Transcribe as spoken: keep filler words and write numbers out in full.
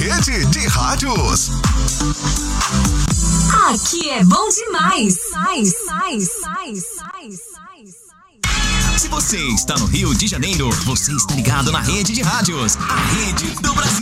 Rede de Rádios. Aqui é bom demais. Mais, mais, mais, mais, Se você está no Rio de Janeiro, você está ligado na Rede de Rádios, a rede do Brasil.